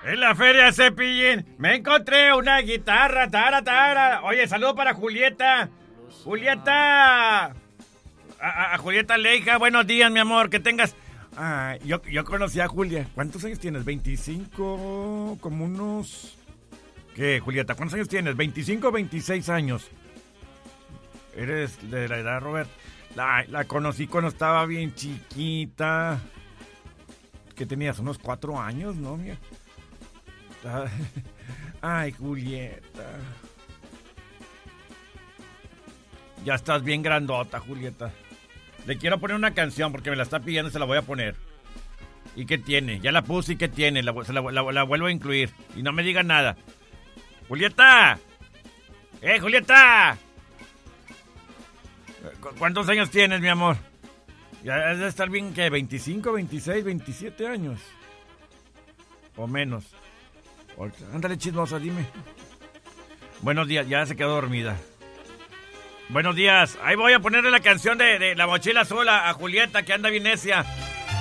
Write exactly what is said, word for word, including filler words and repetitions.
En la feria Cepillín me encontré una guitarra, tara, tara. Oye, saludo para Julieta. Julieta. A, a, a Julieta Leija, buenos días, mi amor, que tengas... Ah, yo, yo conocí a Julia. ¿Cuántos años tienes? veinticinco, como unos... ¿Qué, Julieta? ¿Cuántos años tienes? ¿veinticinco o veintiséis años? Eres de la edad, Robert. La, la conocí cuando estaba bien chiquita. ¿Qué tenías? Unos cuatro años, ¿no, mía? Ay, Julieta. Ya estás bien grandota, Julieta. Le quiero poner una canción porque me la está pidiendo y se la voy a poner. ¿Y qué tiene? Ya la puse y ¿qué tiene? La, la, la, la vuelvo a incluir. Y no me diga nada. ¡Julieta! ¡Eh, Julieta! ¿Cuántos años tienes, mi amor? Ya debe estar bien, ¿qué? ¿veinticinco, veintiséis, veintisiete años? O menos. Ándale, chismosa, dime. Buenos días, ya se quedó dormida. Buenos días, ahí voy a ponerle la canción de, de La Mochila Azul a, a Julieta, que anda bien necia.